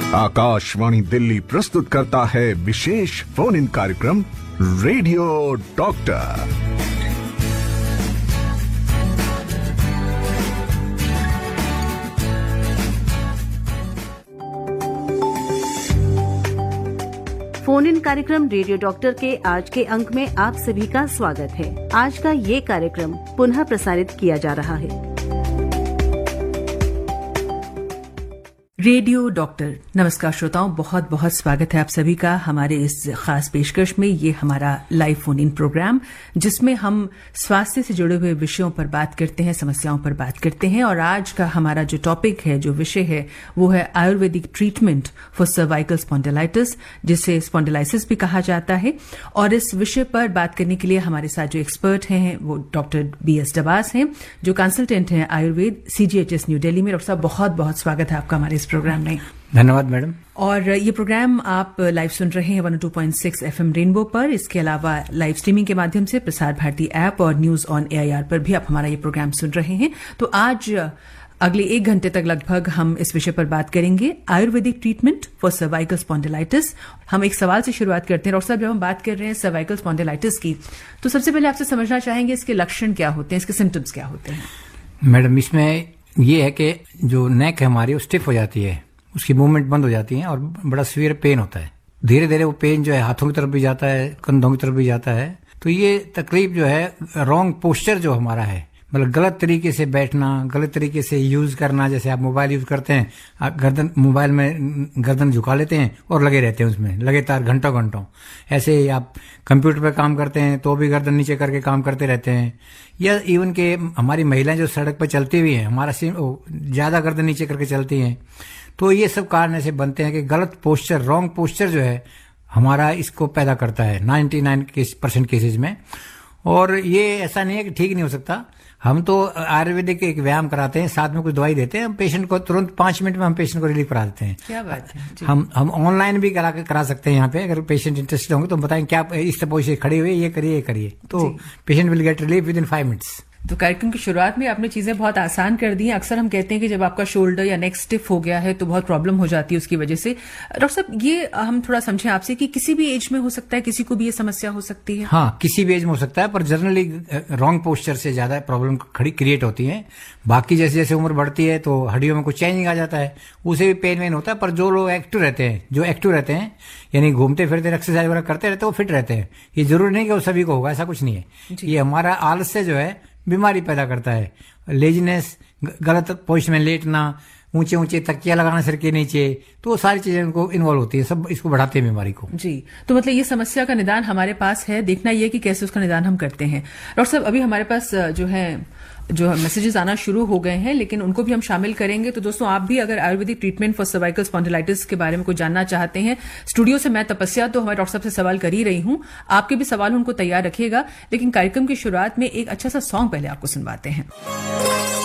आकाशवाणी दिल्ली प्रस्तुत करता है विशेष फोन इन कार्यक्रम रेडियो डॉक्टर। फोन इन कार्यक्रम रेडियो डॉक्टर के आज के अंक में आप सभी का स्वागत है। आज का ये कार्यक्रम पुनः प्रसारित किया जा रहा है। रेडियो डॉक्टर, नमस्कार श्रोताओं, बहुत बहुत स्वागत है आप सभी का हमारे इस खास पेशकश में। ये हमारा लाइव फोन इन प्रोग्राम जिसमें हम स्वास्थ्य से जुड़े हुए विषयों पर बात करते हैं, समस्याओं पर बात करते हैं। और आज का हमारा जो टॉपिक है, जो विषय है, वो है Ayurvedic treatment for cervical spondylitis, जिसे स्पॉन्डिलाइसिस भी कहा जाता है। और इस विषय पर बात करने के लिए हमारे साथ जो एक्सपर्ट हैं वो डॉक्टर BS डबास हैं, जो कंसल्टेंट हैं आयुर्वेद CGHS न्यू दिल्ली में। डॉक्टर साहब, बहुत बहुत स्वागत है आपका हमारे इस प्रोग्राम में। धन्यवाद मैडम। और ये प्रोग्राम आप लाइव सुन रहे हैं 102.6 FM रेनबो पर। इसके अलावा लाइव स्ट्रीमिंग के माध्यम से प्रसार भारती ऐप और न्यूज ऑन AIR पर भी आप हमारा ये प्रोग्राम सुन रहे हैं। तो आज अगले 1 घंटे तक लगभग हम इस विषय पर बात करेंगे, Ayurvedic treatment for cervical spondylitis. हम एक सवाल से शुरुआत करते हैं। डॉक्टर साहब, जब हम बात कर रहे हैं सर्वाइकल स्पॉन्डिलाइटिस की, तो सबसे पहले आपसे समझना चाहेंगे इसके लक्षण क्या होते हैं, इसके सिम्टम्स क्या होते हैं? मैडम, इसमें ये है कि जो नेक है हमारी वो स्टिफ हो जाती है, उसकी मूवमेंट बंद हो जाती है और बड़ा सीवियर पेन होता है। धीरे धीरे वो पेन जो है हाथों की तरफ भी जाता है, कंधों की तरफ भी जाता है। तो ये तकलीफ जो है, रॉन्ग पोस्चर जो हमारा है, मतलब गलत तरीके से बैठना, गलत तरीके से यूज करना। जैसे आप मोबाइल यूज करते हैं, आप मोबाइल में गर्दन झुका लेते हैं और लगे रहते हैं उसमें लगातार घंटों घंटों। ऐसे ही आप कंप्यूटर पे काम करते हैं तो भी गर्दन नीचे करके काम करते रहते हैं। या इवन के हमारी महिलाएं जो सड़क पर चलती हुई हैं, हमारा ज्यादा गर्दन नीचे करके चलती हैं। तो ये सब कारण ऐसे बनते हैं कि गलत पोस्चर, रॉन्ग पोस्चर जो है हमारा इसको पैदा करता है 99% केसेज में। और ये ऐसा नहीं है कि ठीक नहीं हो सकता। हम तो आयुर्वेदिक एक व्यायाम कराते हैं, साथ में कुछ दवाई देते हैं, हम पेशेंट को तुरंत 5 मिनट में हम पेशेंट को रिलीफ करा देते हैं। क्या बात है। हम ऑनलाइन भी करा सकते हैं यहाँ पे। अगर पेशेंट इंटरेस्टेड होंगे तो हम बताएं क्या इस पोजीशन खड़ी हुई, ये करिए, तो patient will get relief with in 5 minutes. तो कार्यक्रम की शुरुआत में आपने चीजें बहुत आसान कर दी हैं। अक्सर हम कहते हैं कि जब आपका शोल्डर या नेक स्टिफ हो गया है तो बहुत प्रॉब्लम हो जाती है उसकी वजह से। डॉक्टर साहब, ये हम थोड़ा समझें आपसे कि किसी भी एज में हो सकता है, किसी को भी ये समस्या हो सकती है? हाँ, किसी भी एज में हो सकता है, पर जनरली रॉन्ग पोस्चर से ज्यादा प्रॉब्लम क्रिएट होती है। बाकी जैसे जैसे उम्र बढ़ती है तो हड्डियों में कुछ चेंजिंग आ जाता है, उसे भी पेन वेन होता है। पर जो लोग एक्टिव रहते हैं यानी घूमते फिरते एक्सरसाइज वगैरह करते रहते हैं, वो फिट रहते हैं। ये जरूरी नहीं कि वो सभी को होगा, ऐसा कुछ नहीं है। ये हमारा आलस्य जो है बीमारी पैदा करता है। लेजीनेस, गलत पोजीशन में लेटना, ऊंचे ऊंचे तकिया लगाना सिर के नीचे, तो सारी चीजें उनको इन्वॉल्व होती है, सब इसको बढ़ाते हैं बीमारी को। जी, तो मतलब ये समस्या का निदान हमारे पास है, देखना ये कि कैसे उसका निदान हम करते हैं। डॉक्टर साहब, अभी हमारे पास जो मैसेजेस आना शुरू हो गए हैं, लेकिन उनको भी हम शामिल करेंगे। तो दोस्तों, आप भी अगर Ayurvedic treatment for cervical spondylitis के बारे में कुछ जानना चाहते हैं, स्टूडियो से मैं तपस्या तो हमारे डॉक्टर साहब से सवाल कर ही रही हूं, आपके भी सवाल उनको तैयार रखिएगा। लेकिन कार्यक्रम की शुरुआत में एक अच्छा सा सॉन्ग पहले आपको सुनवाते हैं।